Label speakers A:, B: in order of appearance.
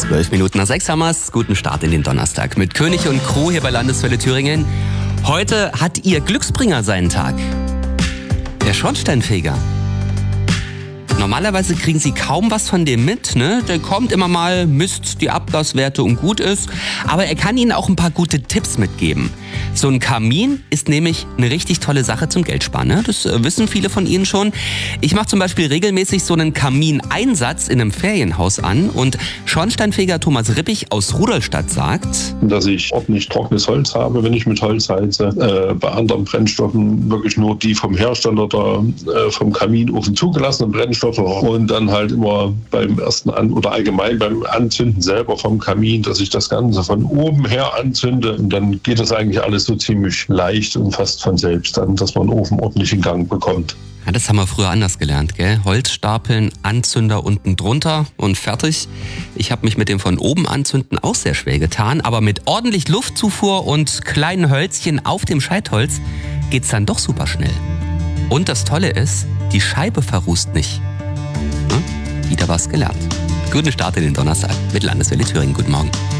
A: 5:12 haben wir's. Guten Start in den Donnerstag mit König und Crew hier bei Landeswelle Thüringen. Heute hat ihr Glücksbringer seinen Tag. Der Schornsteinfeger. Normalerweise kriegen Sie kaum was von dem mit, ne? Der kommt immer mal, misst die Abgaswerte und gut ist. Aber er kann Ihnen auch ein paar gute Tipps mitgeben. So ein Kamin ist nämlich eine richtig tolle Sache zum Geldsparen, ne? Das wissen viele von Ihnen schon. Ich mache zum Beispiel regelmäßig so einen Kamineinsatz in einem Ferienhaus an. Und Schornsteinfeger Thomas Rippich aus Rudolstadt sagt,
B: dass ich ordentlich trockenes Holz habe, wenn ich mit Holz heize. Bei anderen Brennstoffen wirklich nur die vom Hersteller oder vom Kaminofen zugelassenen Brennstoffe. Und dann halt immer beim ersten oder allgemein beim Anzünden selber vom Kamin, dass ich das Ganze von oben her anzünde. Und dann geht das eigentlich alles so ziemlich leicht und fast von selbst dann, dass man den Ofen ordentlich in Gang bekommt.
A: Ja, das haben wir früher anders gelernt, gell? Holz stapeln, Anzünder unten drunter und fertig. Ich habe mich mit dem von oben anzünden auch sehr schwer getan, aber mit ordentlich Luftzufuhr und kleinen Hölzchen auf dem Scheitholz geht's dann doch super schnell. Und das Tolle ist, die Scheibe verrußt nicht. Wieder was gelernt. Guten Start in den Donnerstag mit Landeswelle Thüringen. Guten Morgen.